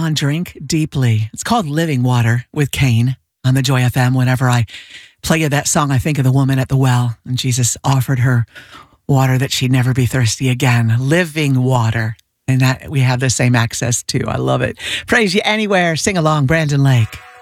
on Drink Deeply. It's called Living Water with Kane on the Joy FM. Whenever I play you that song, I think of the woman at the well, and Jesus offered her water that she'd never be thirsty again. Living water. And that we have the same access to. I love it. Praise you anywhere. Sing along, Brandon Lake.